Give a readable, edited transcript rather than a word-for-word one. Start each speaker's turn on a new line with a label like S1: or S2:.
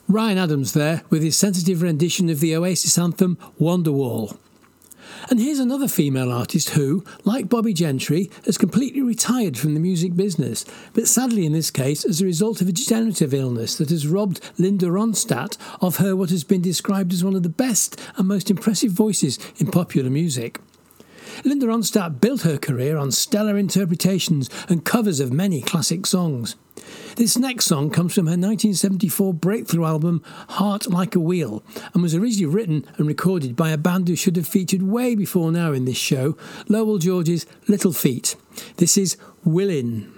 S1: Ryan Adams there with his sensitive rendition of the Oasis anthem Wonderwall. And here's another female artist who, like Bobby Gentry, has completely retired from the music business, but sadly in this case as a result of a degenerative illness that has robbed Linda Ronstadt of her what has been described as one of the best and most impressive voices in popular music. Linda Ronstadt built her career on stellar interpretations and covers of many classic songs. This next song comes from her 1974 breakthrough album Heart Like a Wheel and was originally written and recorded by a band who should have featured way before now in this show, Lowell George's Little Feat. This is Willin'.